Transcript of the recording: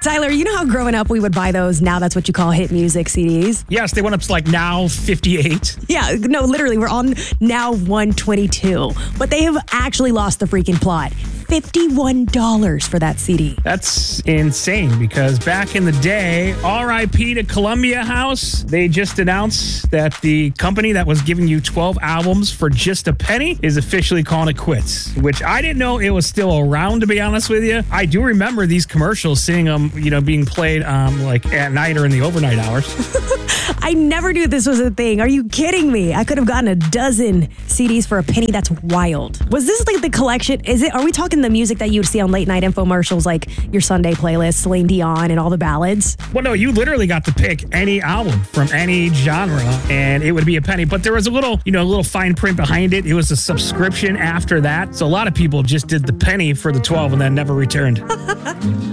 Tyler, you know how growing up we would buy those, now that's what you call hit music CDs? Yes, they went up to like now 58. Yeah, no, literally, we're on now 122. But they have actually lost the freaking plot. $51 for that CD. That's insane because back in the day, RIP to Columbia House, they just announced that the company that was giving you 12 albums for just a penny is officially calling it quits, which I didn't know it was still around, to be honest with you. I do remember these commercials, seeing them, being played like at night or in the overnight hours. I never knew this was a thing. Are you kidding me? I could have gotten a dozen CDs for a penny. That's wild. Was this like the collection? Are we talking the music that you would see on late night infomercials, like your Sunday playlist, Celine Dion and all the ballads? Well, no, you literally got to pick any album from any genre and it would be a penny. But there was a little fine print behind it. It was a subscription after that. So a lot of people just did the penny for the 12 and then never returned.